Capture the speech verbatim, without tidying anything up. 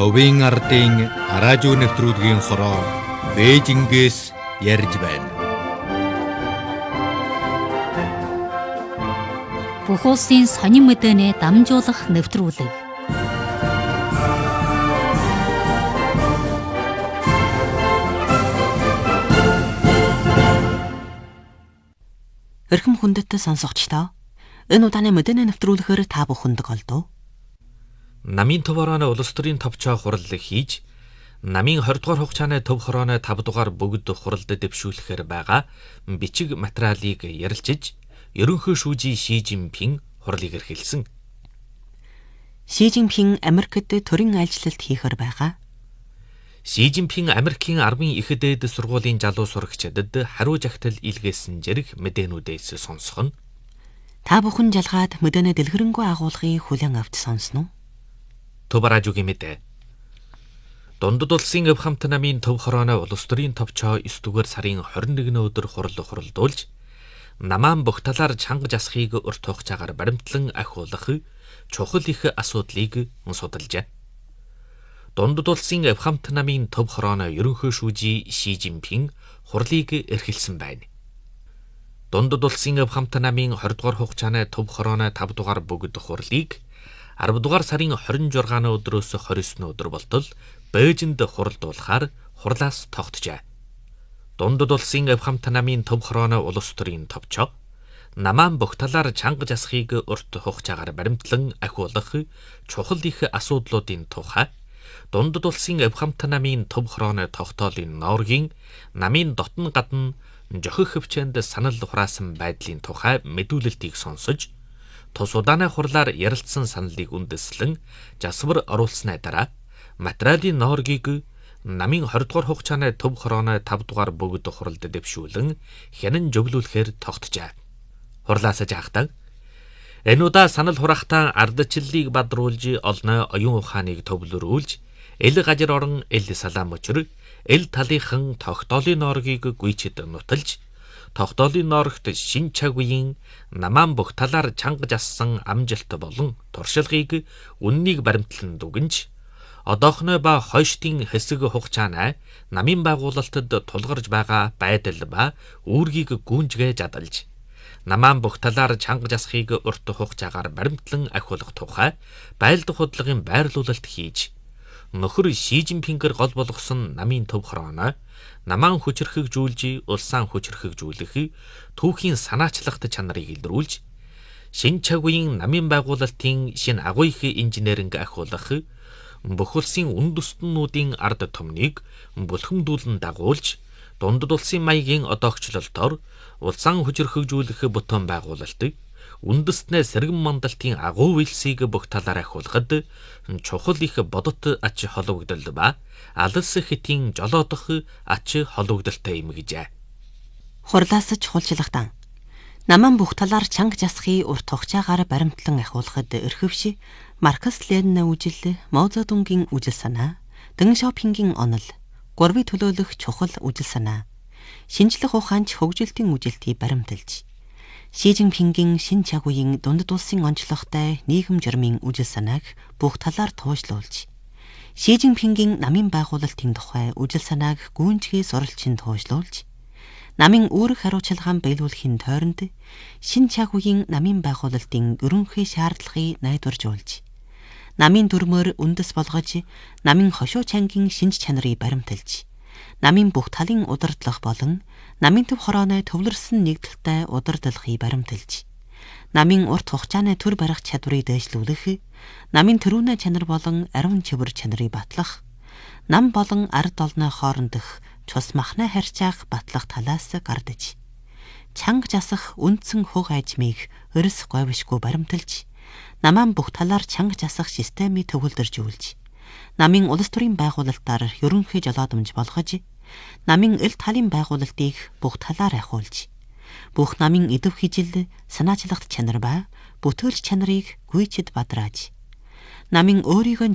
Товын ардын араажуу нэвтрүүлгийн хороо Бээжингээс ярьж байна. Бүх улсын сонин мэдээнэ дамжуулах нэвтрүүлэг. Эрхэм хүндэт сонсогчдоо энэ удааны мэдээний нэвтрүүлгээр та бүхэнд олдов. Намын төв хорооны улс төрийн товчоо хурал хийж, намын двадцать дугаар хугацааны төв хорооны петь дугаар бүгд хуралд дэвшүүлэхээр байгаа бичиг материалыг ярилцж, ерөнхий шүүжий Ши Жинпин хурлыг эрхэлсэн. Ши Жинпин Америкт төрийн ажилтнууд хийхээр байгаа. Ши Жинпин Америкийн арван их дээд сургуулийн залуу сурагчдад хариу жагтал илгээсэн зэрэг мэдээнүүдээс сонсгоно. Та бүхэн жалгаад мэдээний дэлгэрэнгүй агуулгыг хүлээн авч сонсно. Тубаражугийн мэдээ. Дундад улсын өв хамт намын төв хорооны улс төрийн товчоо эс дугаар сарын хорин нэгний өдөр хурал хуралдуулж, намаан бүх талаар чанга жасахыг урт хугацаагаар баримтлан ахиулах чухал их асуудлыг судалжээ. Дундад улсын өв хамт намын төв хорооны ерөнхий шүүжий Ши Жинпин хурлыг эрхэлсэн байна. Дундад улсын өв хамт намын двадцать дугаар хугацааны төв хорооны петь дугаар бүгд хурлыг арав дугаар сарын хорин жургааны өдрөөс хорин есүний өдөр болтол Бээжинд хуралдуулахаар хурлаас тогтжээ. Дундад улсын өв хамт намын төв хорооны улс төрийн товчоо намаан бүх талаар чанга жасахыг урт хугацаагаар баримтлан ахиулах чухал их асуудлуудын тухай Дундад улсын өв хамт намын төв хорооны тогтоолын нооргийн намын дотн гадна жохих хөвчөнд санал хураасан байдлын тухай мэдүүлэлтийг сонсож, тус удааны хурлаар ярилцсан саналыг үндэслэн жасвар оруулсны дараа материалын нооргийг намын двадцать дугаар хугацааны төв хорооны петь дугаар бүгд хуралд дэвшүүлэн хянан зөвлүүлэхээр тогтжээ. Хурлаас жаахтаа энэ удаа санал хураахтаа ардчлалыг бадруулж олно оюун ухааныг төвлөрүүлж эл гажир орон эл салаам учир эл талынхан тогтоолын нооргийг гүйчэд нуталж тогтоолын ноорогт шин цаг үеийн намаан бүх талаар чанга жассан амжилт болон туршлагыг үннийг баримтлан дүгнж одоохной ба хойштын хэсэг хугацааны намын байгуулалтад тулгарч байгаа байдал ба үүргийг гүнжгээ жадалж намаан бүх талаар чанга жасахыг урт хугацаагаар баримтлан ахиулах тухай байлдах худалдааны байрлуулалт хийж нөхөр Ши Жинпингээр гол болгосон намын төв хорооно намаан хүчрхэгжүүлж улсаан хүчрхэгжүүлэх түүхийн санаачлагт чанарыг илрүүлж шин цаг үеийн намын байгуулалтын шин агуу их инженеринг ахиулах бүх улсын үн дөстөнүүдийн ард түмнийг бүлхэмдүүлэн дагуулж дундад улсын маягийн одоогчлолтоор улсаан хүчрхэгжүүлэх бүтээн байгуулалтыг үндэстнээ сэргэн мандалтын агуу үйлсийг бүх талаар ахиулахад чухал их бодот ач холбогдол ба алс хэтийн жолоодох ач холбогдолтой юм гэжээ. Хурлаас чухалчлагтан намаан бүх талаар чанга жасахыг урт хугацаагаар баримтлан ахиулахад эрхэвши Маркс Ленинийн үжил, Мао Цзэдунгийн үжил санаа, Дэн Шаопингийн онол, гурвыг төлөөлөх чухал үжил санаа, шинжлэх ухаанч хөгжилтийн үжилтийг баримталж, Ши Жинпингийн шин цаг үеийн дундад улсын онцлогтой нийгэм журмын үжил санааг бүх талаар туушлуулж, Ши Жинпингийн намын байгуулалтын тухай үжил санааг гүнжгий суралцин туушлуулж, намын үүрэг хариуцлагаан биелүүлэхийн тойронд шин цаг үеийн намын байгуулалтын ерөнхий шаардлагыг найдваржуулж, намын дүрмээр үндэс болгож, намын хошуу чангийн шинж чанарыг баримталж, намын бүх талын удирдлага болон намын төв хорооны төвлөрсөн нэгдэлтэй удирдлагыг баримталж, намын урт хугацааны төр барих чадварыг дэвшлүүлэх, намын төрүүнэ чанар болон ариун чивэр чанарыг батлах, нам болон ард олны хоорондох цус махны харьцааг батлах талаас гардаж, чанга жасах үндсэн хөг ажмыг өрс говьшгүй баримталж, намаан бүх талаар чанга жасах системийг төвлөржүүлж, намын улс төрийн байгуулалтаар ерөнхий жолоодомж болгож, намын эл талын байгуулалтыг бүх талаар ахиулж, бүх намын идэв хижил санаачлагт чанар ба бүтээлч чанарыг гүйчэд бадрааж, намын өөрийгөө